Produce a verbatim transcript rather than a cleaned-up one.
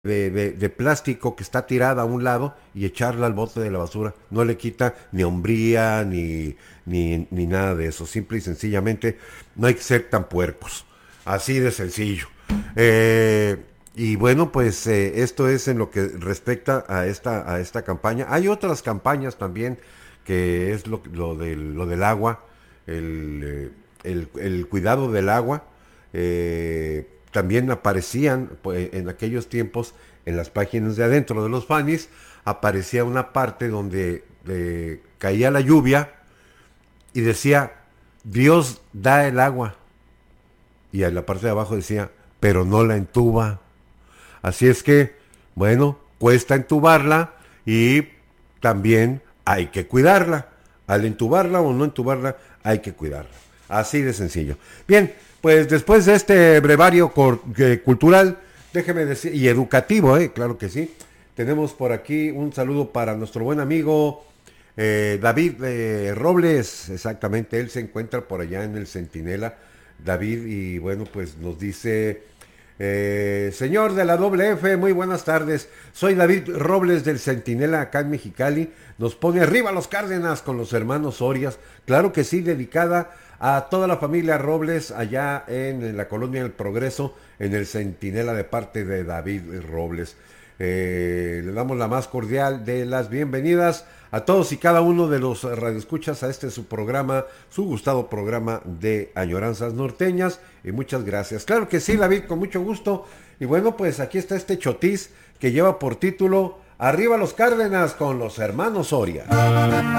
de, de, de plástico que está tirada a un lado y echarla al bote de la basura. No le quita ni hombría ni, ni, ni nada de eso. Simple y sencillamente no hay que ser tan puercos. Así de sencillo. Eh, y bueno, pues eh, esto es en lo que respecta a esta, a esta campaña. Hay otras campañas también que es lo, lo, del, lo del agua, el, eh, el, el cuidado del agua. Eh, también aparecían pues, en aquellos tiempos en las páginas de adentro de los fanis, aparecía una parte donde eh, caía la lluvia y decía, Dios da el agua. Y en la parte de abajo decía, pero no la entuba. Así es que, bueno, cuesta entubarla y también hay que cuidarla. Al entubarla o no entubarla, hay que cuidarla. Así de sencillo. Bien, pues después de este brevario cor- eh, cultural, déjeme decir, y educativo, eh, claro que sí, tenemos por aquí un saludo para nuestro buen amigo eh, David eh, Robles, exactamente, él se encuentra por allá en el Centinela, David, y bueno, pues nos dice, eh, señor de la doble F, muy buenas tardes, soy David Robles del Centinela acá en Mexicali, nos pone arriba los Cárdenas con los hermanos Sorias, claro que sí, dedicada a toda la familia Robles allá en, en la colonia del Progreso, en el Centinela de parte de David Robles. Eh, le damos la más cordial de las bienvenidas a todos y cada uno de los radioescuchas a este su programa, su gustado programa de Añoranzas Norteñas. Y muchas gracias. Claro que sí, David, con mucho gusto. Y bueno, pues aquí está este chotis que lleva por título Arriba los Cárdenas con los hermanos Soria.